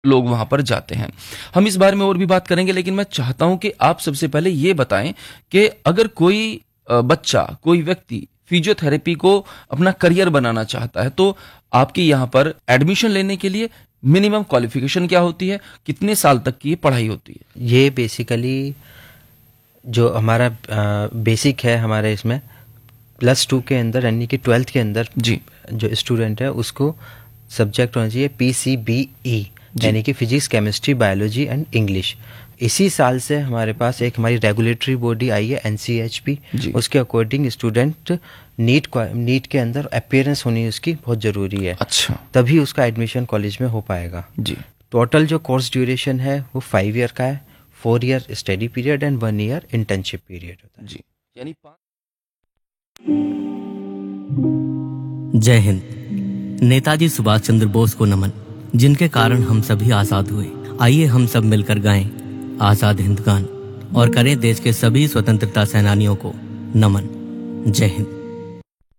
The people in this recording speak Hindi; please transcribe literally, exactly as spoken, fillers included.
लोग वहां पर जाते हैं। हम इस बारे में और भी बात करेंगे, लेकिन मैं चाहता हूं कि आप सबसे पहले ये बताएं कि अगर कोई अ, बच्चा, कोई व्यक्ति फिजियोथेरेपी को अपना करियर बनाना चाहता है, तो आपके यहाँ पर एडमिशन लेने के लिए मिनिमम क्वालिफिकेशन क्या होती है, कितने साल तक की ये पढ़ाई होती है? ये बेसिकली जो हमारा बेसिक है हमारे इसमें प्लस टू के अंदर यानी कि ट्वेल्थ के अंदर जी जो स्टूडेंट है उसको सब्जेक्ट होना चाहिए पी सी बी ई यानी कि physics, chemistry, biology and English. इसी साल से हमारे पास एक हमारी रेगुलेटरी बॉडी आई है एन सी एच पी, उसके अकॉर्डिंग स्टूडेंट नीट नीट के अंदर अपीयरेंस होनी उसकी बहुत ज़रूरी है। अच्छा, तभी उसका एडमिशन कॉलेज में हो पाएगा। जी। टोटल जो कोर्स ड्यूरेशन है वो फाइव ईयर का है, four year study period and one year internship period होता है। जी, यानी जय हिंद। नेताजी सुभाष चंद्र बोस को नमन, जिनके कारण हम सभी आजाद हुए। आइए हम सब मिलकर गाएं आजाद हिंद गान और करें देश के सभी स्वतंत्रता सेनानियों को नमन। जय हिंद।